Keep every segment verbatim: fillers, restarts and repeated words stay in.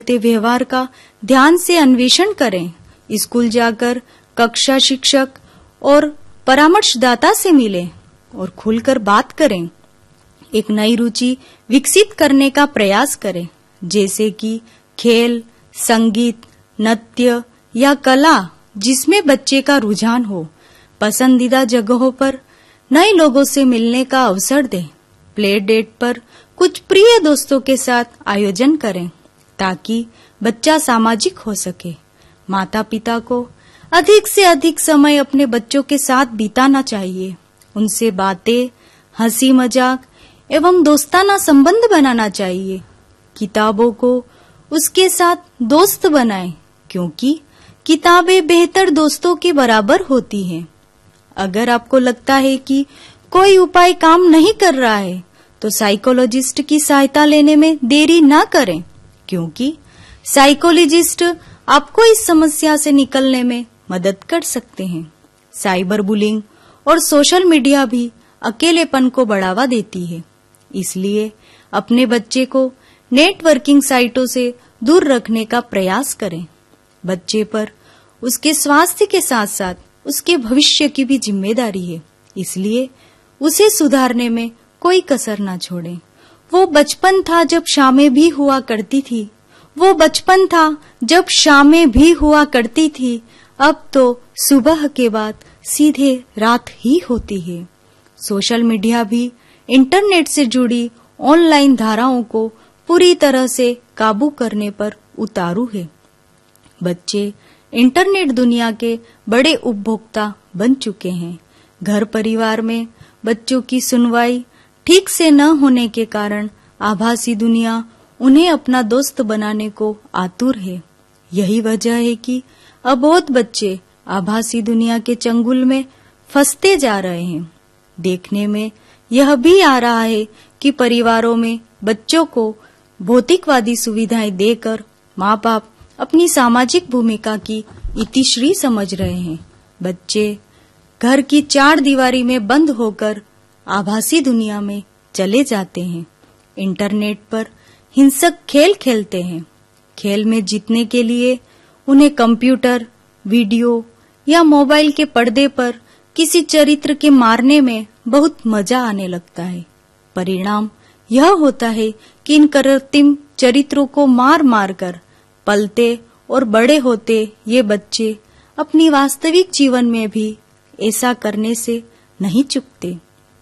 व्यवहार का ध्यान से अन्वेषण करें। स्कूल जाकर कक्षा शिक्षक और परामर्शदाता से मिलें और खुलकर बात करें। एक नई रुचि विकसित करने का प्रयास करें, जैसे कि खेल, संगीत, नृत्य या कला जिसमें बच्चे का रुझान हो। पसंदीदा जगहों पर नए लोगों से मिलने का अवसर दें। प्ले डेट पर कुछ प्रिय दोस्तों के साथ आयोजन करें ताकि बच्चा सामाजिक हो सके। माता पिता को अधिक से अधिक समय अपने बच्चों के साथ बिताना चाहिए। उनसे बातें, हंसी मजाक एवं दोस्ताना संबंध बनाना चाहिए। किताबों को उसके साथ दोस्त बनाएं, क्योंकि किताबें बेहतर दोस्तों के बराबर होती हैं। अगर आपको लगता है कि कोई उपाय काम नहीं कर रहा है, तो साइकोलॉजिस्ट की सहायता लेने में देरी ना करें, क्योंकि साइकोलॉजिस्ट आपको इस समस्या से निकलने में मदद कर सकते हैं। साइबर बुलिंग और सोशल मीडिया भी अकेलेपन को बढ़ावा देती है, इसलिए अपने बच्चे को नेटवर्किंग साइटों से दूर रखने का प्रयास करें। बच्चे पर उसके स्वास्थ्य के साथ साथ उसके भविष्य की भी जिम्मेदारी है, इसलिए उसे सुधारने में कोई कसर ना छोड़ें। वो बचपन था जब शामें भी हुआ करती थी वो बचपन था जब शामें भी हुआ करती थी अब तो सुबह के बाद सीधे रात ही होती है। सोशल मीडिया भी इंटरनेट से जुड़ी ऑनलाइन धाराओं को पूरी तरह से काबू करने पर उतारू है। बच्चे इंटरनेट दुनिया के बड़े उपभोक्ता बन चुके हैं। घर परिवार में बच्चों की सुनवाई ठीक से न होने के कारण आभासी दुनिया उन्हें अपना दोस्त बनाने को आतुर है। यही वजह है कि अबोध बच्चे आभासी दुनिया के चंगुल में फंसते जा रहे हैं। देखने में यह भी आ रहा है कि परिवारों में बच्चों को भौतिकवादी सुविधाएं देकर माँ बाप अपनी सामाजिक भूमिका की इतिश्री समझ रहे हैं। बच्चे घर की चार दीवारी में बंद होकर आभासी दुनिया में चले जाते हैं। इंटरनेट पर हिंसक खेल खेलते हैं। खेल में जीतने के लिए उन्हें कंप्यूटर, वीडियो या मोबाइल के पर्दे पर किसी चरित्र के मारने में बहुत मजा आने लगता है। परिणाम यह होता है कि इन कृत्रिम चरित्रों को मार मार कर पलते और बड़े होते ये बच्चे अपनी वास्तविक जीवन में भी ऐसा करने से नहीं चूकते।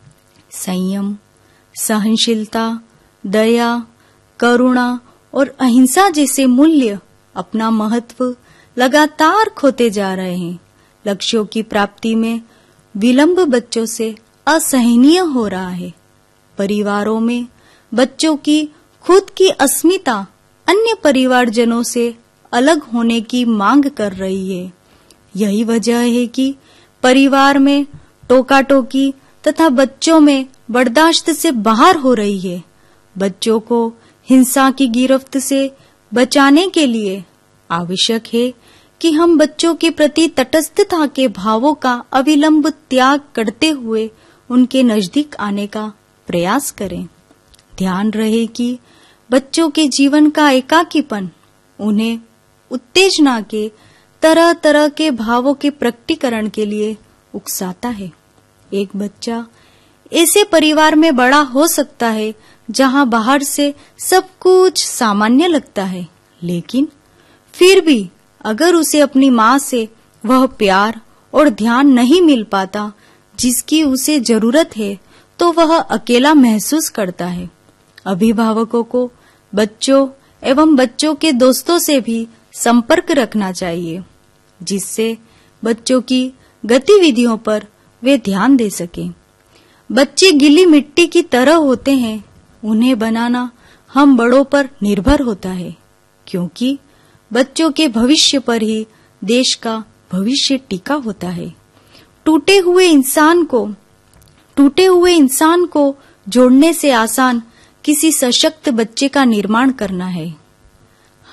संयम, सहनशीलता, दया, करुणा और अहिंसा जैसे मूल्य अपना महत्व लगातार खोते जा रहे हैं। लक्ष्यों की प्राप्ति में विलंब बच्चों से असहनीय हो रहा है। परिवारों में बच्चों की खुद की अस्मिता अन्य परिवारजनों से अलग होने की मांग कर रही है। यही वजह है कि परिवार में टोका टोकी तथा बच्चों में बर्दाश्त से बाहर हो रही है। बच्चों को हिंसा की गिरफ्त से बचाने के लिए आवश्यक है कि हम बच्चों के प्रति तटस्थता के भावों का अविलंब त्याग करते हुए उनके नजदीक आने का प्रयास करें। ध्यान रहे कि बच्चों के जीवन का एकाकीपन उन्हें उत्तेजना के तरह तरह के भावों के प्रकटीकरण के लिए उकसाता है। एक बच्चा ऐसे परिवार में बड़ा हो सकता है जहां बाहर से सब कुछ सामान्य लगता है, लेकिन फिर भी अगर उसे अपनी माँ से वह प्यार और ध्यान नहीं मिल पाता जिसकी उसे जरूरत है, तो वह अकेला महसूस करता है। अभिभावकों को बच्चों एवं बच्चों के दोस्तों से भी संपर्क रखना चाहिए, जिससे बच्चों की गतिविधियों पर वे ध्यान दे सकें। बच्चे गीली मिट्टी की तरह होते हैं, उन्हें बनाना हम बड़ों पर निर्भर होता है, क्योंकि बच्चों के भविष्य पर ही देश का भविष्य टिका होता है। टूटे हुए इंसान को टूटे हुए इंसान को जोड़ने से आसान किसी सशक्त बच्चे का निर्माण करना है।